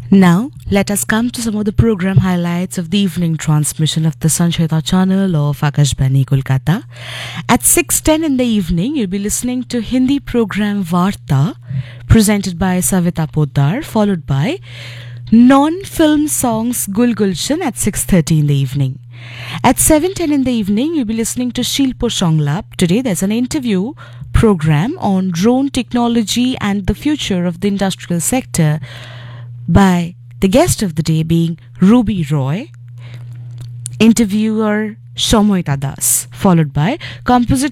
Now, let us come to some of the program highlights of the evening transmission of the Sancheta channel of Akashbani Kolkata. At 6:10 in the evening, you'll be listening to Hindi program Varta, presented by Savita Poddar, followed by non-film songs Gul Gulshan at 6:30 in the evening. At 7:10 in the evening, you'll be listening to Shilpo Songlap. Today, there's an interview program on drone technology and the future of the industrial sector by the guest of the day being Ruby Roy, interviewer Shomoita Das, followed by compositor